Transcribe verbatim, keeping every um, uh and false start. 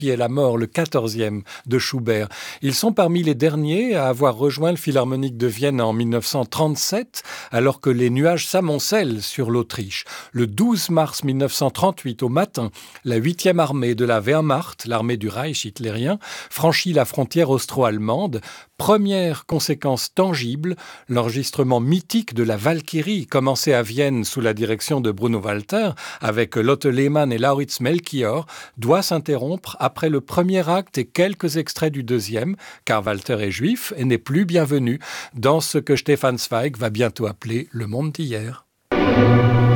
qui est la mort, le quatorzième de Schubert. Ils sont parmi les derniers à avoir rejoint le Philharmonique de Vienne en mille neuf cent trente-sept, alors que les nuages s'amoncellent sur l'Autriche. Le douze mars mille neuf cent trente-huit, au matin, la huitième armée de la Wehrmacht, l'armée du Reich hitlérien, franchit la frontière austro-allemande. Première conséquence tangible, l'enregistrement mythique de la Valkyrie, commencé à Vienne sous la direction de Bruno Walter, avec Lotte Lehmann et Lauritz Melchior, doit s'interrompre après le premier acte et quelques extraits du deuxième, car Walter est juif et n'est plus bienvenu dans ce que Stefan Zweig va bientôt appeler le monde d'hier.